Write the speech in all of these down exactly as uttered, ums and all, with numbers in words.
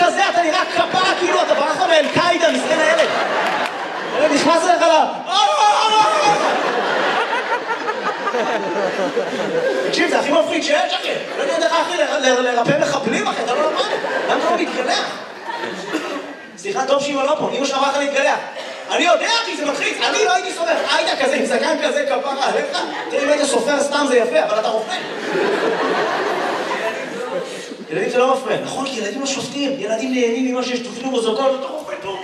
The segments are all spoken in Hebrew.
כזה, אתה נראה כפרה, כאילו אתה ברח מאל-קאידה, מסכן הילד. הילד נכנס אליך לה... תקשיב, זה הכי מפחיד שיש, אחי. לא יודע איך, אחי, לרפא מחבלים, אחי, אתה לא למד. למה אתה לא מתגלח? סליחה, טוב שאמא לא פה, אמא שאמרה לך להתגלח. אני יודע, אחי, זה מלחיץ. אני לא הייתי סופר. היית כזה, עם זקן כזה, כפרה עליך. תראי, אם היית סופר סתם זה יפה, אבל אתה רופא. ילדים זה לא מפריע. נכון, כי ילדים לא שופטים. ילדים נהנים ממה שיש תופנו בזוגות, אתה רופא טוב.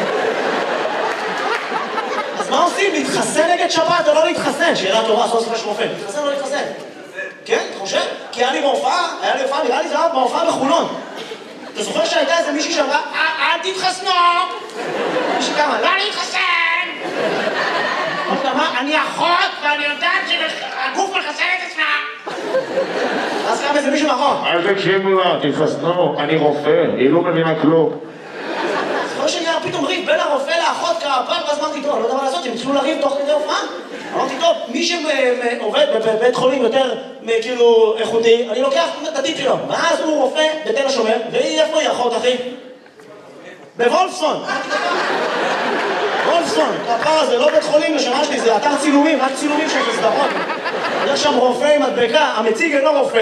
אז מה עושים? להתחסן נגד שפעת או לא להתחסן? שאלה טובה, סוף סוף יש רופא. להתחסן או לא להתחסן? כן, אתה חושב? כי היה לי בהופעה, היה לי בהופעה, נראה לי זה היה בהופעה בחולון. אתה זוכר שהייתה איזה מישהי שאמרה, אל תתחסנו! מישהי כמה, לא להתחסן! אמרה, אני אחות ואני יודעת שהגוף מחסן את עצמה! אז קם איזה מישהו מאחור. אל תקשיבו לה, תתחסנו, אני רופא, היא לא מבינה כלום. זוכר שנראה פתאום ריב בין הרופא לאחות כפר, ואז אמרתי, טוב, אני לא יודע מה לעשות, הם התחילו לריב תוך כדי הופעה. אמרתי, טוב, מי שעובד בבית חולים יותר כאילו איכותי, אני לוקח את הטיפ שלו. ואז הוא רופא בתל השומר, והיא איפה היא אחות, אחי? בוולפסון. וולפסון, כפר הזה, לא בית חולים לשנה שלי, זה אתר צילומים, רק צילומים של סדרות. יש שם רופא עם מדבקה, המציג אינו רופא.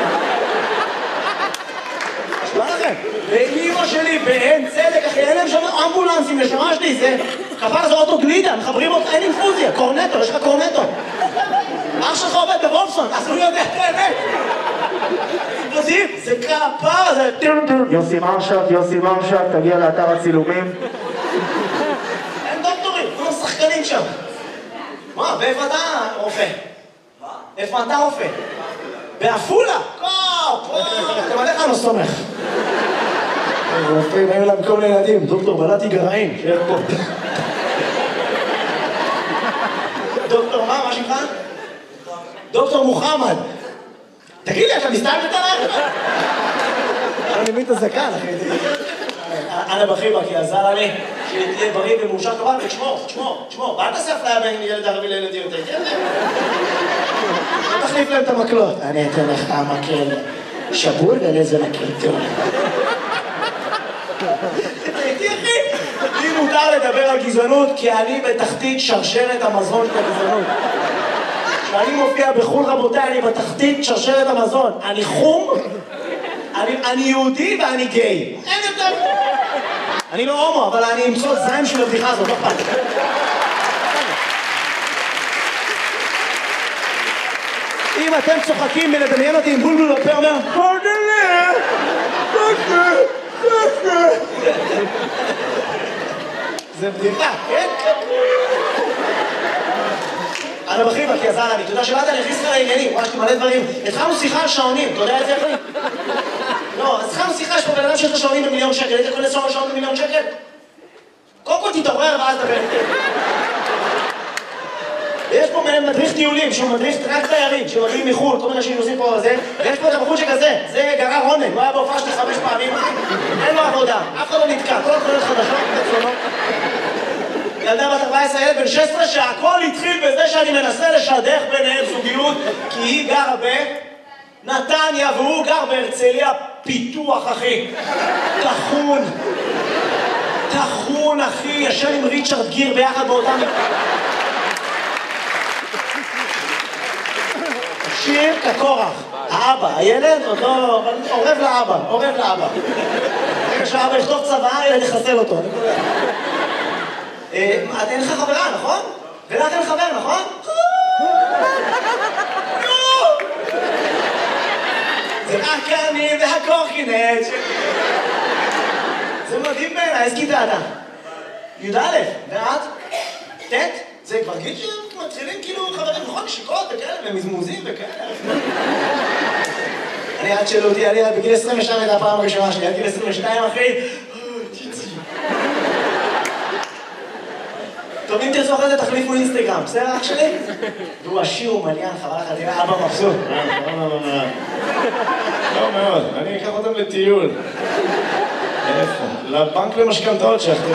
מה לכם? ואימא שלי באין צדק, אחי, אין להם שם אמבולנסים לשמה שלי, זה כפר זה אוטו גלידה, מחברים אותך, אין אינפוזיה, קורנטו, יש לך קורנטו. אח שלך עובד בוולפסון, אז הוא יודע את האמת. יודעים, זה כפר, זה... יוסי מרשק, יוסי מרשק, תגיע לאתר הצילומים. אין דוקטורים, כולם שחקנים שם. מה, ואיפה אתה רופא? מה? איפה אתה רופא? באפולה? קופ, אתם עליך לא סומך. רופאים, היו להם כל מיני ילדים, דוקטור בלעתי גרעין, שיהיה פה. דוקטור מה, מה שלך? דוקטור מוחמד. תגיד לי, אתה מסתלבט עליי? אני מבין את הזקן, אחי. אנא בחיבה, כי עזר לי שתהיה בריא ומאושר כבל, ותשמור, תשמור, תשמור. ואל תעשה אפליה בין ילד ערבי לילד יהודי, כן? לא תחליף להם את המקלות. אני אתן לך המקל שבור ולאיזה מקל טוב. תראיתי, אחי? לי מותר לדבר על גזענות, כי אני בתחתית שרשרת המזון של הגזענות. כשאני מופיע בחול, רבותיי, אני בתחתית שרשרת המזון. אני חום, אני, אני יהודי ואני גיי. אין יותר. אני לא הומו, אבל אני אמצוא זין של הבדיחה הזאת, לא פעם. אם אתם צוחקים מלדמיין אותי עם בולבול בפה, אומר, פרדלה, פרדלה, פרדלה. זה בדיחה, כן? אנא בחיבה, כי עזר לי, אתה יודע שבאת אני הכניס לך לעניינים, ממש מלא דברים. התחלנו שיחה על שעונים, אתה יודע את זה אחי? לא, אז התחלנו שיחה, יש פה בן אדם שיש לו שעונים במיליון שקל, היית קונה שעון במיליון שקל? קודם כל תתעורר ואז דבר. יש פה מדריך טיולים, שהוא מדריך רק תיירים, שמגיעים מחו"ל, כל מיני אנשים עושים פה זה, ויש פה את הבחור שכזה, זה גרר רונן, הוא היה בהופעה שלי חמש פעמים, אין לו עבודה, אף אחד לא נתקע, כל התחולות חדשות, בצונות. ילדה בת ארבע עשרה, ילד בן שש עשרה, שהכל התחיל בזה שאני מנסה לשדך ביניהם זוגיות, כי היא גרה בנתניה והוא גר בהרצליה פיתוח, אחי. תחון. תחון, אחי, ישן עם ריצ'רד גיר ביחד באותם... שיר כקורח. האבא, הילד עוד לא... עורב לאבא, עורב לאבא. רגע שהאבא יכתוב צבא, ילד יחסל אותו. את אין לך חברה, נכון? ולך אין חבר, נכון? זה רק אני והקורקינט. זה מדהים בעיניי, איזה כיתה אתה? י"א, ואת? ט'? זה כבר גיל שמתחילים כאילו חברים, נכון? נשיקות וכאלה, ומזמוזים וכאלה. אני עד שאלו אותי, אני בגיל עשרים ושתיים הייתה הפעם הראשונה שלי, עד גיל עשרים ושתיים אחי. טוב, אם תרצו אחרי זה תחליפו אינסטגרם, בסדר אח שלי? והוא עשיר ומליין, חבל לך, תראה, אבא מבסוט. לא מאוד, אני אקח אותם לטיול. איפה? לבנק למשכנתאות שאחרי.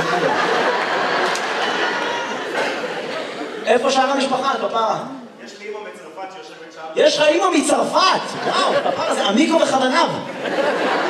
איפה שאר המשפחה, כפרה? יש לי אמא מצרפת שיושבת שם. יש לך אמא מצרפת! וואו, כפרה, זה אמיקו בחדניו.